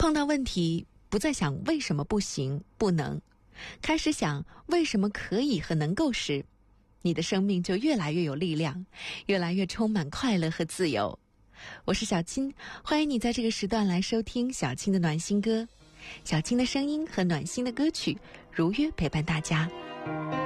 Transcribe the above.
碰到问题不再想为什么不行不能，开始想为什么可以和能够时，你的生命就越来越有力量，越来越充满快乐和自由。我是小青，欢迎你在这个时段来收听小青的暖心歌。小青的声音和暖心的歌曲如约陪伴大家。